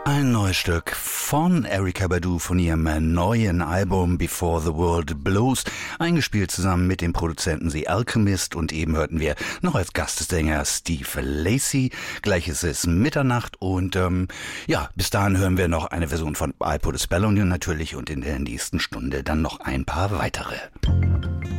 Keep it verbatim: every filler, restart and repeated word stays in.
Ein neues Stück von Erykah Badu von ihrem neuen Album Before the World Blows, eingespielt zusammen mit dem Produzenten The Alchemist, und eben hörten wir noch als Gastsänger Steve Lacy. Gleich ist es Mitternacht und ähm, ja, bis dahin hören wir noch eine Version von I Put a Spell on You natürlich und in der nächsten Stunde dann noch ein paar weitere.